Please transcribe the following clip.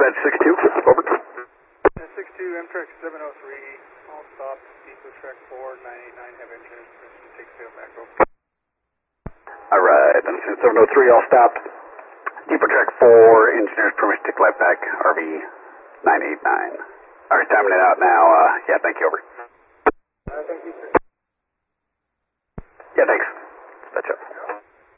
Dispatch 62, over. 62, Amtrak 703, all stops, Depot track 4, 989, have engineers permission to take tail back over. Alright, Denison 703, all stopped. Depot track 4, engineers permission to take flight back, RV 989. Alright, timing it out now, yeah, thank you, over. Thank you, sir. Yeah, thanks.